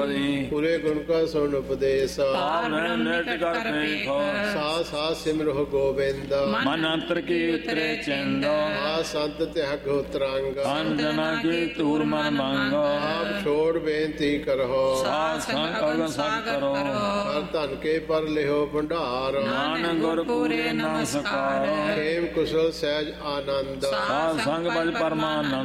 ਪਦੀ ਪੂਰੇ ਗੁਣ ਕਾ ਸੁਣ ਉਪਦੇਸ ਭਾਵ ਨਿਟ ਕਰ ਪੇਖੋ ਸਾ ਸਾ ਸਿਮਰੋ ਗੋਬਿੰਦ ਮਨ ਅੰਤਰ ਕੀ ਉਤਰੇ ਚਿੰਦੋ ਆ ਸੰਤ ਤਿਆਗ ਉਤਰੰਗ ਅਨ ਜਨਾ ਕੀ ਤੂਰ ਮਨ ਮੰਗੋ ਆਪ ਛੋੜ ਬੇਨਤੀ ਕਰੋ ਸਾਧ ਸੰਗ ਅਗਨ ਸਭ ਕਰੋ ਹਰ ਧਨ ਕੇ ਪਰ ਲਿਓ ਭੰਡਾਰ ਨਾਨਕ ਗੁਰ ਪੂਰੇ ਨਮਸਕਾਰ ਖੇਮ ਕੁਸ਼ਲ ਸਹਿਜ ਆਨੰਦ ਸਾਧ ਸੰਗ ਬਲ ਪਰਮਾਨੰਦ